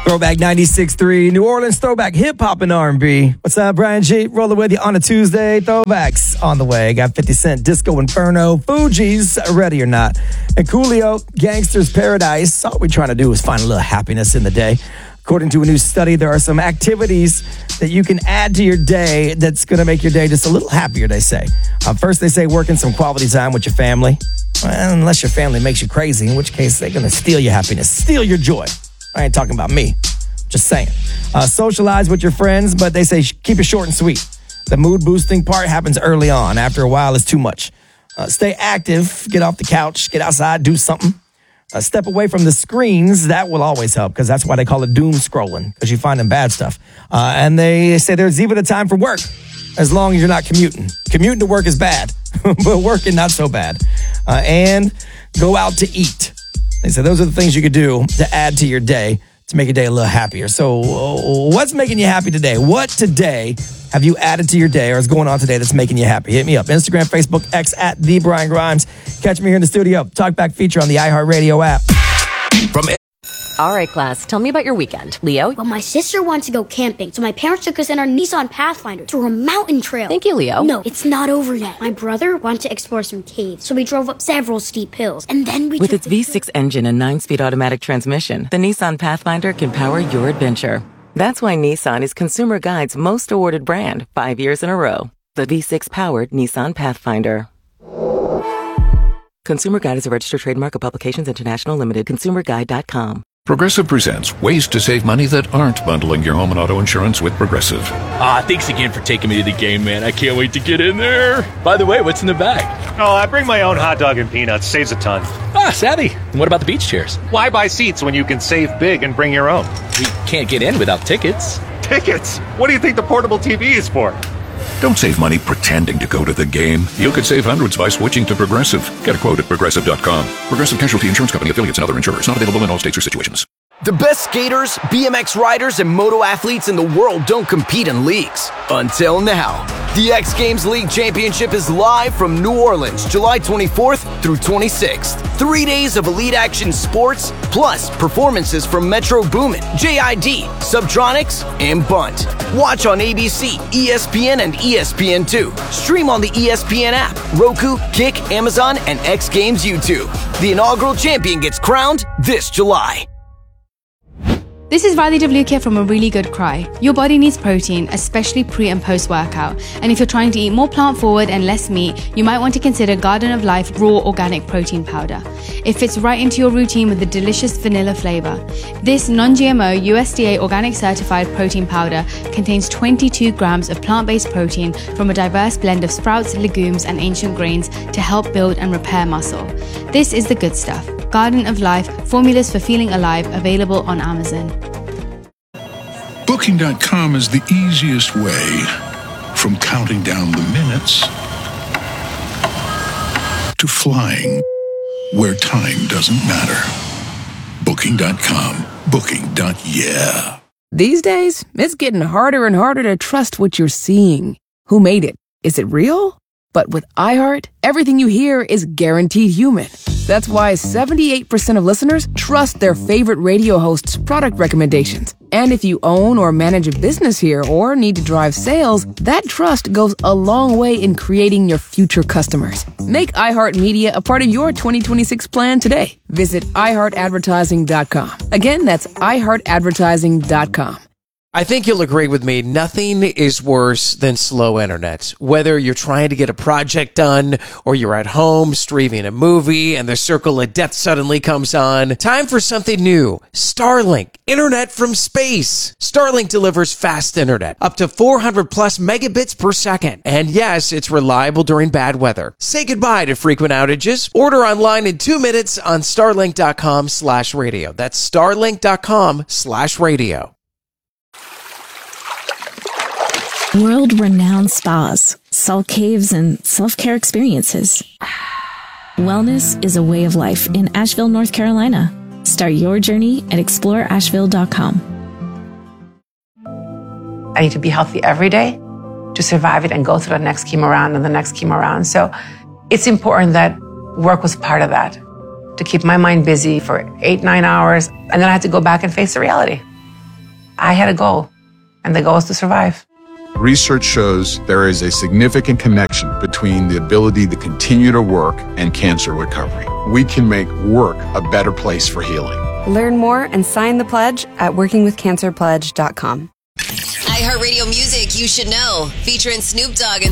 Throwback 96.3, New Orleans throwback hip-hop and R&B. What's up, Brian G? Rolling with you on a Tuesday. Throwbacks on the way. Got 50 Cent, Disco Inferno, Fugees, Ready or Not, and Coolio, Gangsta's Paradise. All we're trying to do is find a little happiness in the day. According to a new study, there are some activities that you can add to your day that's going to make your day just a little happier, they say. First, they say working some quality time with your family. Well, unless your family makes you crazy, in which case they're going to steal your happiness, steal your joy. I ain't talking about me. Just saying. Socialize with your friends, but they say keep it short and sweet. The mood-boosting part happens early on. After a while, it's too much. Stay active. Get off the couch. Get outside. Do something. Step away from the screens. That will always help because that's why they call it doom scrolling, because you're finding bad stuff. And they say there's even a time for work as long as you're not commuting. Commuting to work is bad, but working not so bad. And go out to eat. They said those are the things you could do to add to your day to make your day a little happier. So what's making you happy today? What today have you added to your day or is going on today that's making you happy? Hit me up. Instagram, Facebook, X at The Brian Grimes. Catch me here in the studio. Talkback feature on the iHeartRadio app. All right, class, tell me about your weekend. Leo? Well, my sister wanted to go camping, so my parents took us in our Nissan Pathfinder through a mountain trail. Thank you, Leo. No, it's not over yet. My brother wanted to explore some caves, so we drove up several steep hills, and then we With its V6 engine and 9-speed automatic transmission, the Nissan Pathfinder can power your adventure. That's why Nissan is Consumer Guide's most awarded brand 5 years in a row. The V6-powered Nissan Pathfinder. Consumer Guide is a registered trademark of Publications International Limited. ConsumerGuide.com. Progressive presents ways to save money that aren't bundling your home and auto insurance with Progressive. Thanks again for taking me to the game, man. I can't wait to get in there. By the way, what's in the bag? Oh, I bring my own hot dog and peanuts. Saves a ton. Savvy. And what about the beach chairs? Why buy seats when you can save big and bring your own? We can't get in without tickets. Tickets? What do you think the portable TV is for? Don't save money pretending to go to the game. You could save hundreds by switching to Progressive. Get a quote at Progressive.com. Progressive Casualty Insurance Company, affiliates, and other insurers. Not available in all states or situations. The best skaters, BMX riders, and moto athletes in the world don't compete in leagues. Until now. The X Games League Championship is live from New Orleans, July 24th through 26th. 3 days of elite action sports, plus performances from Metro Boomin, JID, Subtronics, and Bunt. Watch on ABC, ESPN, and ESPN2. Stream on the ESPN app, Roku, Kick, Amazon, and X Games YouTube. The inaugural champion gets crowned this July. This is Riley WK from A Really Good Cry. Your body needs protein, especially pre and post workout. And if you're trying to eat more plant forward and less meat, you might want to consider Garden of Life Raw Organic Protein Powder. It fits right into your routine with a delicious vanilla flavor. This non-GMO USDA organic certified protein powder contains 22 grams of plant-based protein from a diverse blend of sprouts, legumes, and ancient grains to help build and repair muscle. This is the good stuff. Garden of Life, formulas for feeling alive, available on Amazon. Booking.com is the easiest way from counting down the minutes to flying where time doesn't matter. Booking.com. Booking.yeah. These days, it's getting harder and harder to trust what you're seeing. Who made it? Is it real? But with iHeart, everything you hear is guaranteed human. That's why 78% of listeners trust their favorite radio host's product recommendations. And if you own or manage a business here or need to drive sales, that trust goes a long way in creating your future customers. Make iHeartMedia a part of your 2026 plan today. Visit iHeartAdvertising.com. Again, that's iHeartAdvertising.com. I think you'll agree with me, nothing is worse than slow internet. Whether you're trying to get a project done or you're at home streaming a movie and the circle of death suddenly comes on, time for something new. Starlink, internet from space. Starlink delivers fast internet, up to 400 plus megabits per second. And yes, it's reliable during bad weather. Say goodbye to frequent outages. Order online in 2 minutes on starlink.com/radio. That's starlink.com/radio. World-renowned spas, salt caves, and self-care experiences. Wellness is a way of life in Asheville, North Carolina. Start your journey at exploreasheville.com. I need to be healthy every day to survive it and go through the next chemo round and the next chemo round. So it's important that work was part of that, to keep my mind busy for 8-9 hours. And then I had to go back and face the reality. I had a goal, and the goal is to survive. Research shows there is a significant connection between the ability to continue to work and cancer recovery. We can make work a better place for healing. Learn more and sign the pledge at workingwithcancerpledge.com. iHeartRadio Music You Should Know, featuring Snoop Dogg and